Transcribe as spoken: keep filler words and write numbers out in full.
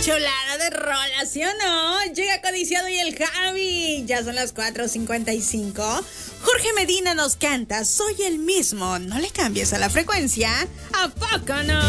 chulada de rola, ¿sí o no? Llega Codiciado y el Javi. Ya son las cuatro cincuenta y cinco. Jorge Medina nos canta Soy el mismo. No le cambies a la frecuencia. ¿A poco no?